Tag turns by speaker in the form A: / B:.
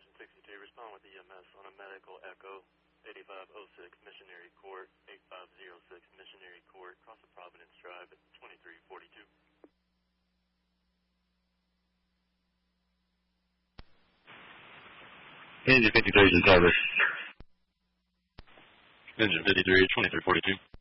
A: Engine 62, respond with EMS on a medical echo, 8506 Missionary Court, 8506 Missionary Court, across the Providence Drive at 2342.
B: Engine 53 is in service.
A: Engine 53, 2342.